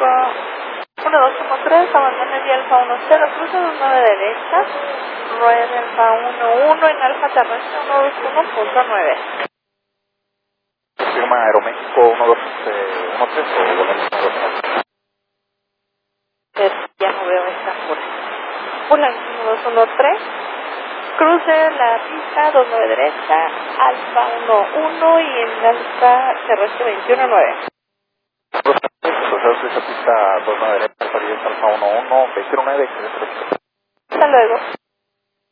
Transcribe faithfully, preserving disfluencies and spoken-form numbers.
uno dos uno tres, abandona el Alfa uno cero, cruce de nueve derecha, rueda Alfa uno uno en Alfa terrestre uno dos uno punto nueve. Firma Aeroméxico uno dos uno tres o volvemos a uno dos uno tres. Ya no veo esta cura. uno dos uno tres, cruce la pista dos nueve derecha, Alfa uno uno y en Alfa terrestre veintiuno nueve. Entonces esa pista dos nueve derecha, Alfa uno uno, veintiuno nueve. Hasta luego.